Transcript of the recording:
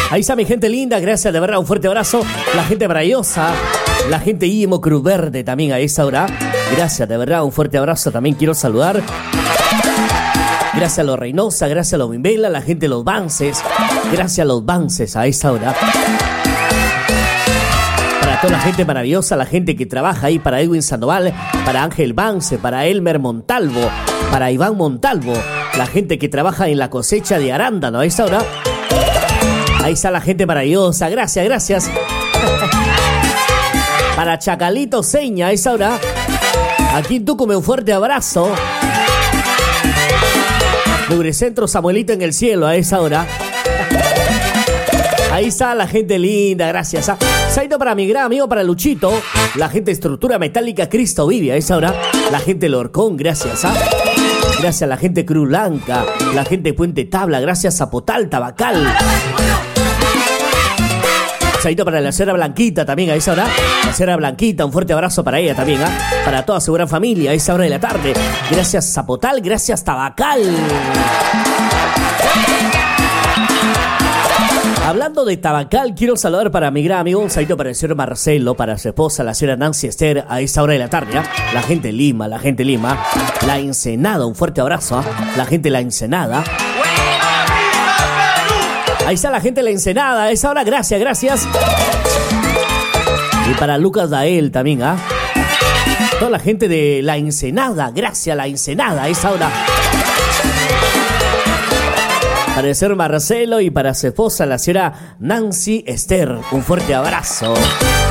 Ahí está mi gente linda, gracias de verdad, un fuerte abrazo. La gente maravillosa, la gente Imo Cruz Verde también a esa hora. Gracias de verdad, un fuerte abrazo. También quiero saludar. Gracias a los Reynosa, gracias a los Mimbela, la gente de los Bances. Gracias a los Bances a esa hora. Para toda la gente maravillosa, la gente que trabaja ahí, para Edwin Sandoval, para Ángel Bance, para Elmer Montalvo, para Iván Montalvo, la gente que trabaja en la cosecha de arándano a esa hora. Ahí está la gente maravillosa, gracias, gracias. Para Chacalito Seña a esa hora. Aquí en Tucumán, un fuerte abrazo. Lubricentro Samuelito en el cielo a esa hora. Ahí está la gente linda, gracias. Saito para mi gran amigo, para Luchito. La gente de Estructura Metálica Cristo Vive a esa hora. La gente Lorcón, gracias. Gracias a la gente Cruz Blanca. La gente Puente Tabla, gracias a Potal Tabacal. Saito para la Sierra Blanquita también a esa hora. La Sierra Blanquita, un fuerte abrazo para ella también, para toda su gran familia a esa hora de la tarde. Gracias Zapotal, gracias Tabacal. Hablando de Tabacal, quiero saludar para mi gran amigo, un saludo para el señor Marcelo, para su esposa, la señora Nancy Esther, a esa hora de la tarde. La gente Lima, la gente Lima. La Ensenada, un fuerte abrazo. La gente La Ensenada. Ahí está la gente de La Ensenada, a esa hora, gracias, gracias. Y para Lucas Dael también, toda la gente de La Ensenada, gracias La Ensenada, a esa hora. Para el señor Marcelo y para su esposa, la señora Nancy Esther, un fuerte abrazo.